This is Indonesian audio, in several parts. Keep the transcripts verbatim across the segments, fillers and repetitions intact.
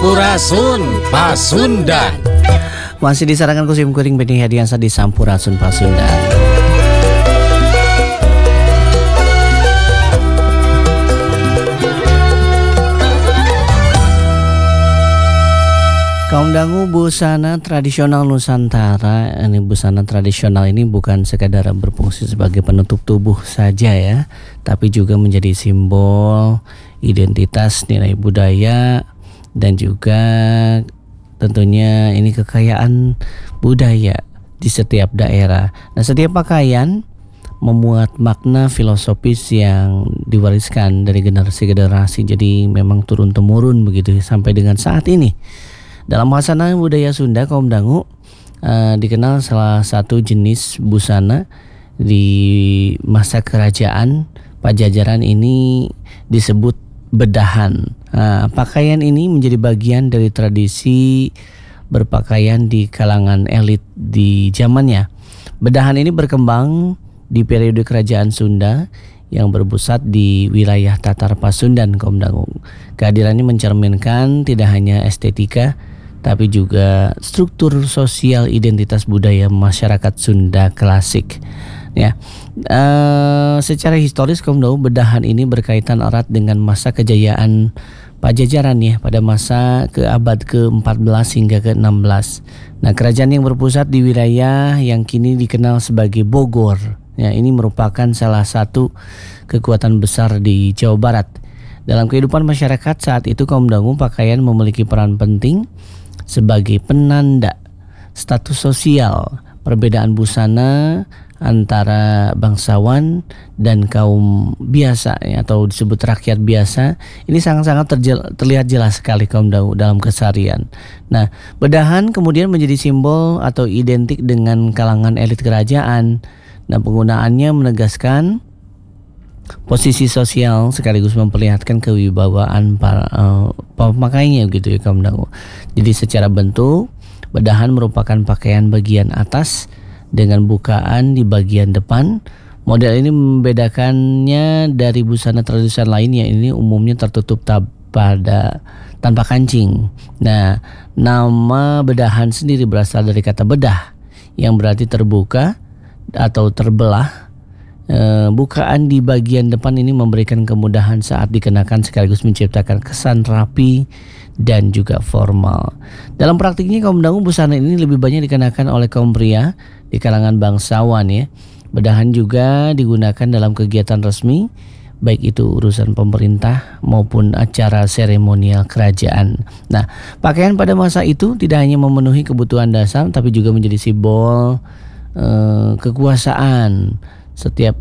Sampurasun Pasundan. Masih disarankan kusim kuring bening hadiansa di Sampurasun Pasundan. Kaum dangu, busana tradisional Nusantara. Ini busana tradisional ini bukan sekadar berfungsi sebagai penutup tubuh saja ya, tapi juga menjadi simbol identitas, nilai budaya, dan juga tentunya ini kekayaan budaya di setiap daerah. Nah, setiap pakaian memuat makna filosofis yang diwariskan dari generasi ke generasi, jadi memang turun temurun begitu sampai dengan saat ini. Dalam khasanah budaya Sunda, kaum dangu, uh, dikenal salah satu jenis busana di masa kerajaan Pajajaran ini disebut bedahan. Nah, pakaian ini menjadi bagian dari tradisi berpakaian di kalangan elit di zamannya. Bedahan ini berkembang di periode kerajaan Sunda yang berpusat di wilayah Tatar Pasundan, kaum dangu. Kehadirannya mencerminkan tidak hanya estetika, tapi juga struktur sosial identitas budaya masyarakat Sunda klasik. Ya, uh, secara historis kaum dangu, bedahan ini berkaitan erat dengan masa kejayaan Pajajaran ya pada masa ke abad ke empat belas hingga ke enam belas. Nah, kerajaan yang berpusat di wilayah yang kini dikenal sebagai Bogor. Ya, ini merupakan salah satu kekuatan besar di Jawa Barat. Dalam kehidupan masyarakat saat itu, kaum dangu, pakaian memiliki peran penting sebagai penanda status sosial. Perbedaan busana antara bangsawan dan kaum biasa ya, atau disebut rakyat biasa, ini sangat-sangat terjel, terlihat jelas sekali kaum dangu dalam keseharian. Nah, bedahan kemudian menjadi simbol atau identik dengan kalangan elit kerajaan. Nah, penggunaannya menegaskan posisi sosial sekaligus memperlihatkan kewibawaan para uh, pemakainya gitu ya kaum dangu. Jadi secara bentuk, bedahan merupakan pakaian bagian atas dengan bukaan di bagian depan. Model ini membedakannya dari busana tradisional lain yang ini umumnya tertutup tab- pada tanpa kancing. Nah, nama bedahan sendiri berasal dari kata bedah yang berarti terbuka atau terbelah. E, bukaan di bagian depan ini memberikan kemudahan saat dikenakan sekaligus menciptakan kesan rapi dan juga formal. Dalam praktiknya, kaum dangu, busana ini lebih banyak dikenakan oleh kaum pria di kalangan bangsawan ya. Bedahan juga digunakan dalam kegiatan resmi, baik itu urusan pemerintah maupun acara seremonial kerajaan. Nah, pakaian pada masa itu tidak hanya memenuhi kebutuhan dasar, tapi juga menjadi simbol eh, kekuasaan. Setiap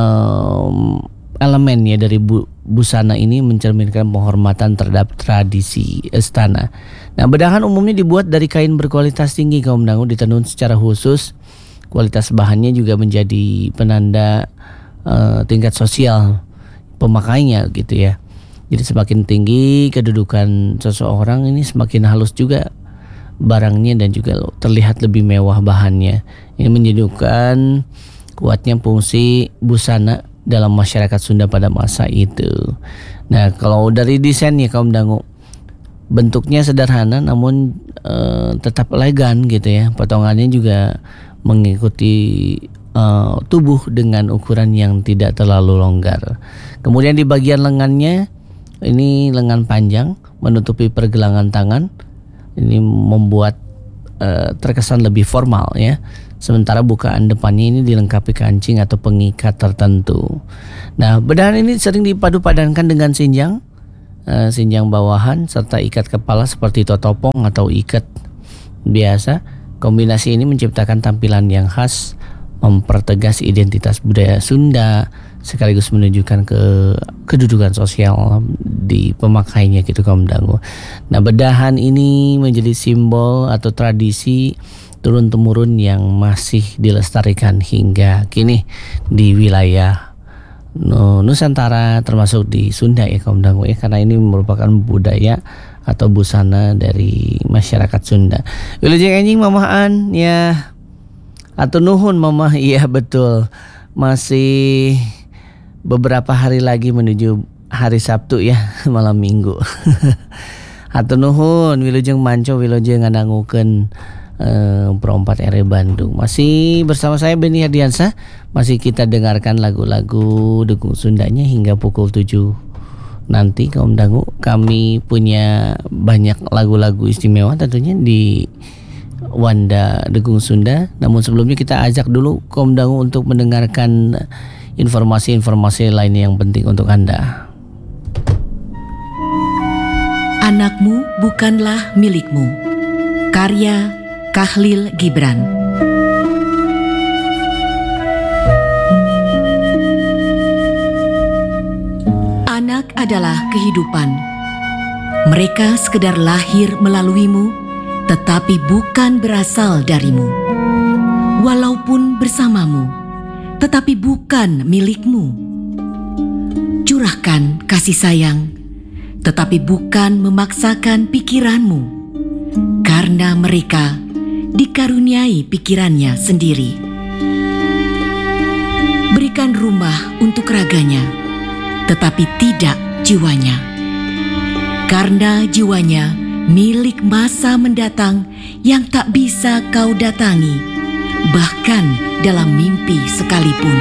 um, elemen ya dari bu, busana ini mencerminkan penghormatan terhadap tradisi istana. Nah, bedahan umumnya dibuat dari kain berkualitas tinggi, kaum dangu, ditenun secara khusus. Kualitas bahannya juga menjadi penanda uh, tingkat sosial pemakainya gitu ya. Jadi semakin tinggi kedudukan seseorang, ini semakin halus juga barangnya dan juga terlihat lebih mewah bahannya. Ini menunjukkan kuatnya fungsi busana dalam masyarakat Sunda pada masa itu. Nah, kalau dari desainnya kaum dangu, bentuknya sederhana namun e, tetap elegan gitu ya. Potongannya juga mengikuti e, tubuh dengan ukuran yang tidak terlalu longgar. Kemudian di bagian lengannya, ini lengan panjang menutupi pergelangan tangan. Ini membuat e, terkesan lebih formal ya. Sementara bukaan depannya ini dilengkapi kancing atau pengikat tertentu. Nah, bedahan ini sering dipadu-padankan dengan sinjang, uh, sinjang bawahan serta ikat kepala seperti totopong atau ikat biasa. Kombinasi ini menciptakan tampilan yang khas, mempertegas identitas budaya Sunda sekaligus menunjukkan ke kedudukan sosial di pemakainya gitu kaum dangu. Nah, bedahan ini menjadi simbol atau tradisi turun-temurun yang masih dilestarikan hingga kini di wilayah Nusantara termasuk di Sunda ya kaum dangu ya, karena ini merupakan budaya atau busana dari masyarakat Sunda. Wilujeng enjing mamahan ya, atau nuhun mamah, iya betul, masih beberapa hari lagi menuju hari Sabtu ya, malam minggu. Hatur nuhun wilujeng manco wilujeng ngadangukeun eh, Pro empat R Bandung. Masih bersama saya Beni Hardiansah. Masih kita dengarkan lagu-lagu Degung Sundanya hingga pukul tujuh nanti kaum dangu. Kami punya banyak lagu-lagu istimewa tentunya di Wanda Degung Sunda. Namun sebelumnya kita ajak dulu kaum dangu untuk mendengarkan informasi-informasi lainnya yang penting untuk Anda. Anakmu bukanlah milikmu. Karya Khalil Gibran. Anak adalah kehidupan. Mereka sekedar lahir melaluimu, tetapi bukan berasal darimu. Walaupun bersamamu, tetapi bukan milikmu. Curahkan kasih sayang, tetapi bukan memaksakan pikiranmu, karena mereka dikaruniai pikirannya sendiri. Berikan rumah untuk raganya, tetapi tidak jiwanya, karena jiwanya milik masa mendatang yang tak bisa kau datangi, bahkan dalam mimpi sekalipun.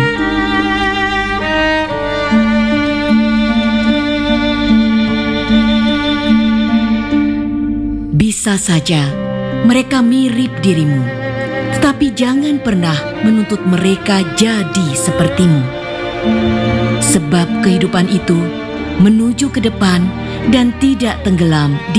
Bisa saja mereka mirip dirimu, tetapi jangan pernah menuntut mereka jadi sepertimu. Sebab kehidupan itu menuju ke depan dan tidak tenggelam di